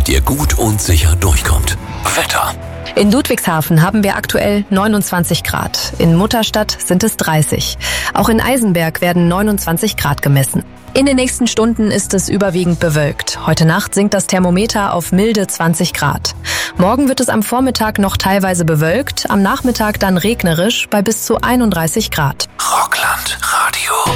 damit ihr gut und sicher durchkommt. Wetter. In Ludwigshafen haben wir aktuell 29 Grad. In Mutterstadt sind es 30. Auch in Eisenberg werden 29 Grad gemessen. In den nächsten Stunden ist es überwiegend bewölkt. Heute Nacht sinkt das Thermometer auf milde 20 Grad. Morgen wird es am Vormittag noch teilweise bewölkt, am Nachmittag dann regnerisch bei bis zu 31 Grad. Rockland Radio.